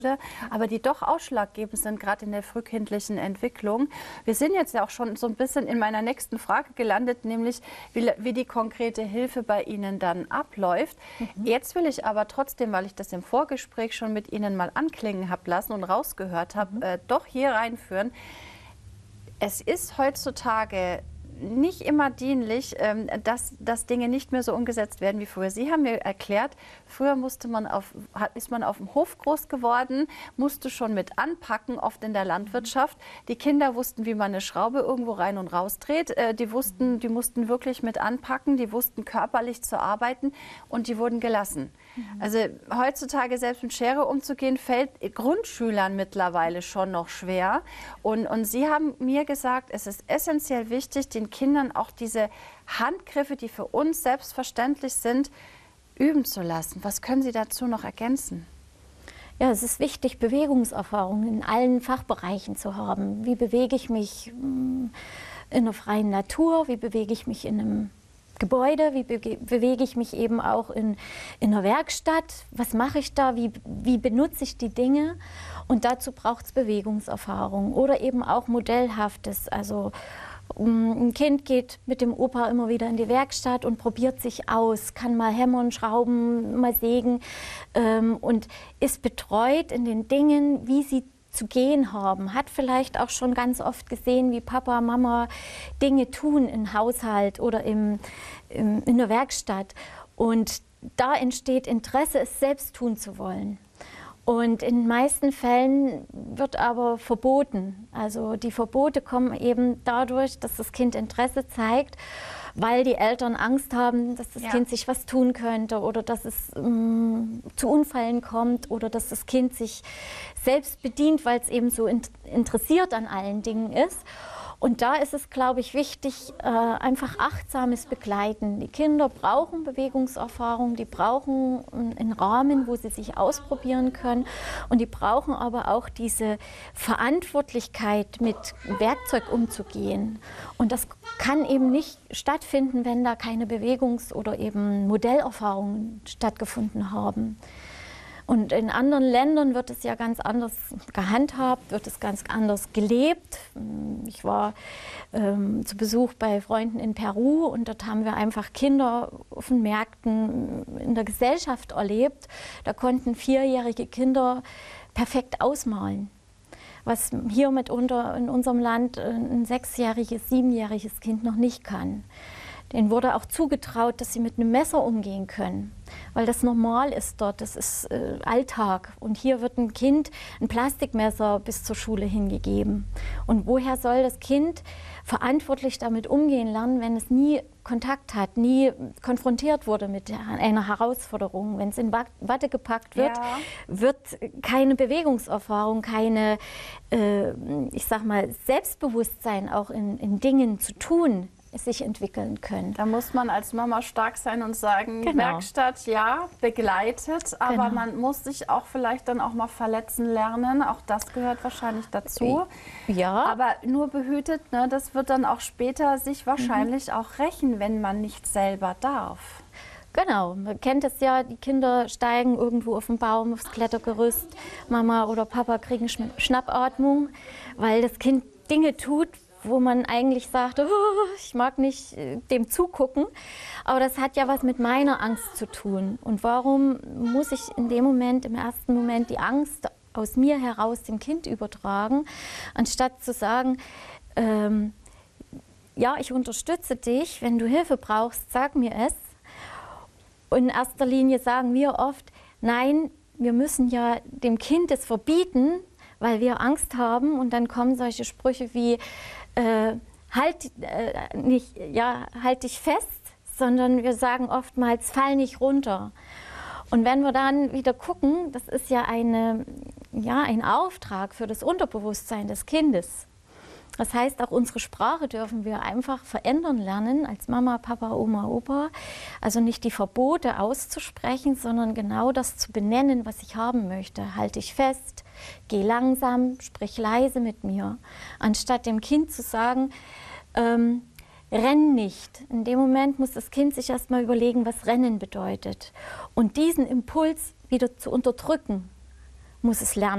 aber die doch ausschlaggebend sind, gerade in der frühkindlichen Entwicklung. Wir sind jetzt ja auch schon so ein bisschen in meiner nächsten Frage gelandet, nämlich wie die konkrete Hilfe bei Ihnen dann abläuft. Jetzt will ich aber trotzdem, weil ich das im Vorgespräch schon mit Ihnen mal anklingen habe lassen und rausgehört habe, doch hier reinführen. Es ist heutzutage nicht immer dienlich, dass Dinge nicht mehr so umgesetzt werden wie früher. Sie haben mir erklärt, früher ist man auf dem Hof groß geworden, musste schon mit anpacken, oft in der Landwirtschaft. Die Kinder wussten, wie man eine Schraube irgendwo rein und raus dreht. Die mussten wirklich mit anpacken, die wussten körperlich zu arbeiten und die wurden gelassen. Also heutzutage selbst mit Schere umzugehen, fällt Grundschülern mittlerweile schon noch schwer. Und Sie haben mir gesagt, es ist essentiell wichtig, den Kindern auch diese Handgriffe, die für uns selbstverständlich sind, üben zu lassen. Was können Sie dazu noch ergänzen? Ja, es ist wichtig, Bewegungserfahrungen in allen Fachbereichen zu haben. Wie bewege ich mich in der freien Natur? Wie bewege ich mich in einem Gebäude? Wie bewege ich mich eben auch in einer Werkstatt? Was mache ich da? Wie benutze ich die Dinge? Und dazu braucht es Bewegungserfahrung oder eben auch Modellhaftes. Also ein Kind geht mit dem Opa immer wieder in die Werkstatt und probiert sich aus, kann mal hämmern, schrauben, mal sägen und ist betreut in den Dingen, wie sie zu gehen haben, hat vielleicht auch schon ganz oft gesehen, wie Papa, Mama Dinge tun im Haushalt oder in der Werkstatt. Und da entsteht Interesse, es selbst tun zu wollen. Und in den meisten Fällen wird aber verboten. Also die Verbote kommen eben dadurch, dass das Kind Interesse zeigt, weil die Eltern Angst haben, dass das Kind sich was tun könnte oder dass es zu Unfällen kommt oder dass das Kind sich selbst bedient, weil es eben so interessiert an allen Dingen ist. Und da ist es, glaube ich, wichtig, einfach achtsames Begleiten. Die Kinder brauchen Bewegungserfahrung, die brauchen einen Rahmen, wo sie sich ausprobieren können. Und die brauchen aber auch diese Verantwortlichkeit, mit Werkzeug umzugehen. Und das kann eben nicht stattfinden, wenn da keine Bewegungs- oder eben Modellerfahrungen stattgefunden haben. Und in anderen Ländern wird es ja ganz anders gehandhabt, wird es ganz anders gelebt. Ich war zu Besuch bei Freunden in Peru und dort haben wir einfach Kinder auf den Märkten in der Gesellschaft erlebt. Da konnten 4-jährige Kinder perfekt ausmalen, was hier mitunter in unserem Land ein 6-jähriges, 7-jähriges Kind noch nicht kann. Denen wurde auch zugetraut, dass sie mit einem Messer umgehen können, weil das normal ist dort, das ist Alltag. Und hier wird ein Kind ein Plastikmesser bis zur Schule hingegeben. Und woher soll das Kind verantwortlich damit umgehen lernen, wenn es nie Kontakt hat, nie konfrontiert wurde mit einer Herausforderung? Wenn es in Watte gepackt wird, wird keine Bewegungserfahrung, keine, ich sag mal, Selbstbewusstsein auch in Dingen zu tun, sich entwickeln können. Da muss man als Mama stark sein und sagen, Werkstatt, ja, begleitet, aber man muss sich auch vielleicht dann auch mal verletzen lernen. Auch das gehört wahrscheinlich dazu. Ja. Aber nur behütet, ne, das wird dann auch später sich wahrscheinlich auch rächen, wenn man nicht selber darf. Genau, man kennt es ja, die Kinder steigen irgendwo auf den Baum, aufs Klettergerüst. Mama oder Papa kriegen Schnappatmung, weil das Kind Dinge tut, wo man eigentlich sagt, oh, ich mag nicht dem zugucken. Aber das hat ja was mit meiner Angst zu tun. Und warum muss ich in dem Moment, im ersten Moment, die Angst aus mir heraus dem Kind übertragen, anstatt zu sagen, ja, ich unterstütze dich, wenn du Hilfe brauchst, sag mir es. Und in erster Linie sagen wir oft, nein, wir müssen ja dem Kind es verbieten, weil wir Angst haben. Und dann kommen solche Sprüche wie, halt dich fest, sondern wir sagen oftmals, fall nicht runter. Und wenn wir dann wieder gucken, das ist ja ein Auftrag für das Unterbewusstsein des Kindes. Das heißt, auch unsere Sprache dürfen wir einfach verändern lernen, als Mama, Papa, Oma, Opa. Also nicht die Verbote auszusprechen, sondern genau das zu benennen, was ich haben möchte. Halt dich fest, geh langsam, sprich leise mit mir. Anstatt dem Kind zu sagen, renn nicht. In dem Moment muss das Kind sich erst mal überlegen, was Rennen bedeutet. Und diesen Impuls wieder zu unterdrücken, muss es lernen.